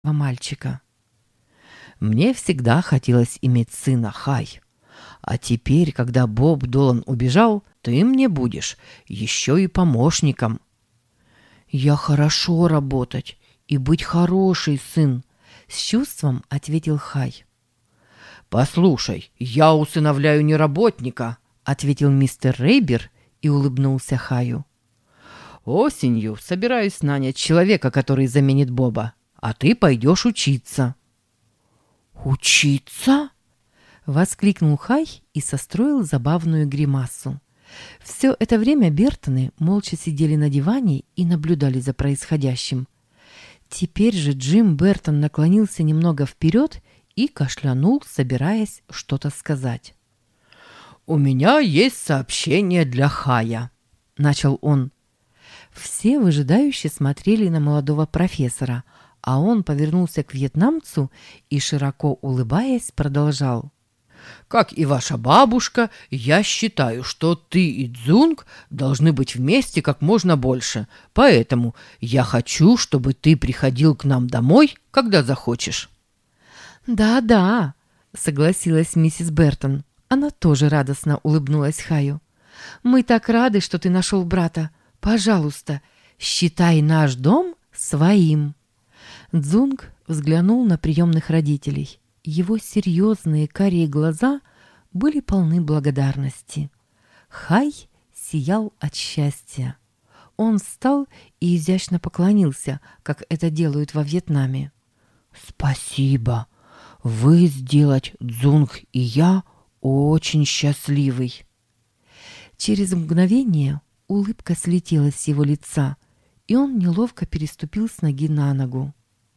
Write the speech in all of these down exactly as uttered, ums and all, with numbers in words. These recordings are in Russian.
мальчика. Мне всегда хотелось иметь сына, Хай. А теперь, когда Боб Долан убежал, ты мне будешь еще и помощником. Я хорошо работать и быть хороший сын, с чувством ответил Хай. Послушай, я усыновляю не работника, ответил мистер Рейбер и улыбнулся Хаю. Осенью собираюсь нанять человека, который заменит Боба, а ты пойдешь учиться. «Учиться?» — воскликнул Хай и состроил забавную гримасу. Все это время Бертоны молча сидели на диване и наблюдали за происходящим. Теперь же Джим Бертон наклонился немного вперед и кашлянул, собираясь что-то сказать. «У меня есть сообщение для Хая», — начал он. Все выжидающе смотрели на молодого профессора, а он повернулся к вьетнамцу и, широко улыбаясь, продолжал. «Как и ваша бабушка, я считаю, что ты и Цзунг должны быть вместе как можно больше. Поэтому я хочу, чтобы ты приходил к нам домой, когда захочешь». «Да-да», — согласилась миссис Бертон. Она тоже радостно улыбнулась Хаю. «Мы так рады, что ты нашел брата. Пожалуйста, считай наш дом своим». Цзунг взглянул на приемных родителей. Его серьезные карие глаза были полны благодарности. Хай сиял от счастья. Он встал и изящно поклонился, как это делают во Вьетнаме. «Спасибо. Вы сделать, Цзунг и я, очень счастливый». Через мгновение улыбка слетела с его лица, и он неловко переступил с ноги на ногу.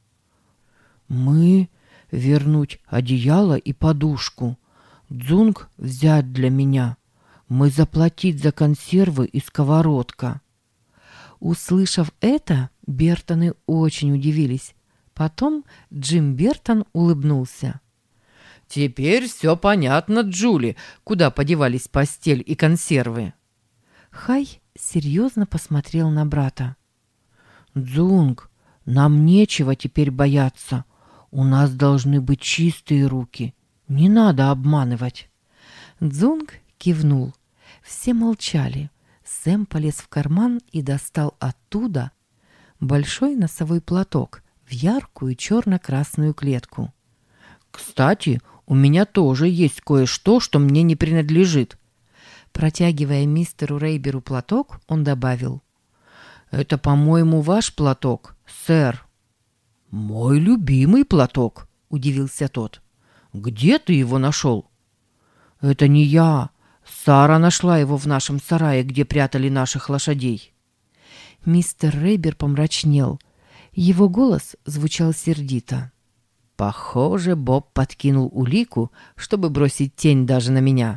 «Мы вернуть одеяло и подушку. Цзунг взять для меня. Мы заплатить за консервы и сковородка». Услышав это, Бертоны очень удивились. Потом Джим Бертон улыбнулся. «Теперь все понятно, Джули, куда подевались постель и консервы». Хай серьезно посмотрел на брата. «Цзунг, нам нечего теперь бояться. У нас должны быть чистые руки. Не надо обманывать». Цзунг кивнул. Все молчали. Сэм полез в карман и достал оттуда большой носовой платок в яркую черно-красную клетку. «Кстати, у меня тоже есть кое-что, что мне не принадлежит». Протягивая мистеру Рейберу платок, он добавил. «Это, по-моему, ваш платок, сэр». «Мой любимый платок», — удивился тот. «Где ты его нашел?» «Это не я. Сара нашла его в нашем сарае, где прятали наших лошадей». Мистер Рейбер помрачнел. Его голос звучал сердито. «Похоже, Боб подкинул улику, чтобы бросить тень даже на меня.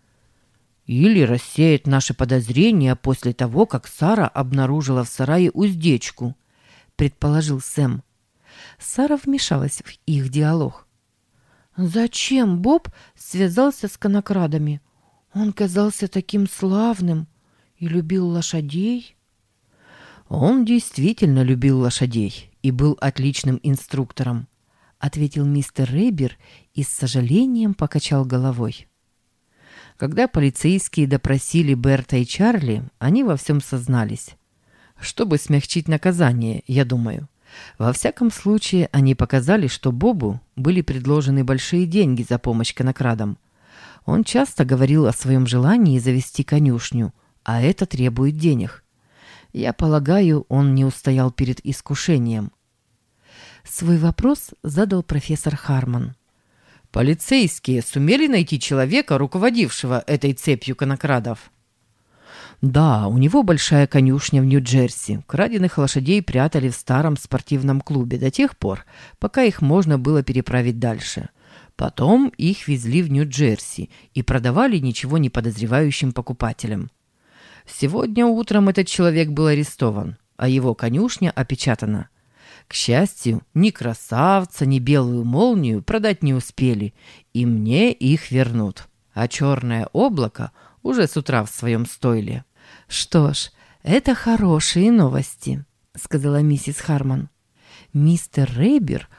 Или рассеять наши подозрения после того, как Сара обнаружила в сарае уздечку», — предположил Сэм. Сара вмешалась в их диалог. «Зачем Боб связался с конокрадами? Он казался таким славным и любил лошадей». «Он действительно любил лошадей и был отличным инструктором», — ответил мистер Рейбер и с сожалением покачал головой. Когда полицейские допросили Берта и Чарли, они во всем сознались. Чтобы смягчить наказание, я думаю. Во всяком случае, они показали, что Бобу были предложены большие деньги за помощь конокрадам. Он часто говорил о своем желании завести конюшню, а это требует денег. Я полагаю, он не устоял перед искушением. Свой вопрос задал профессор Харман. «Полицейские сумели найти человека, руководившего этой цепью конокрадов?» «Да, у него большая конюшня в Нью-Джерси. Краденых лошадей прятали в старом спортивном клубе до тех пор, пока их можно было переправить дальше. Потом их везли в Нью-Джерси и продавали ничего не подозревающим покупателям. Сегодня утром этот человек был арестован, а его конюшня опечатана. К счастью, ни красавца, ни белую молнию продать не успели, и мне их вернут. А черное облако уже с утра в своем стойле». «Что ж, это хорошие новости», — сказала миссис Харман. Мистер Рейбер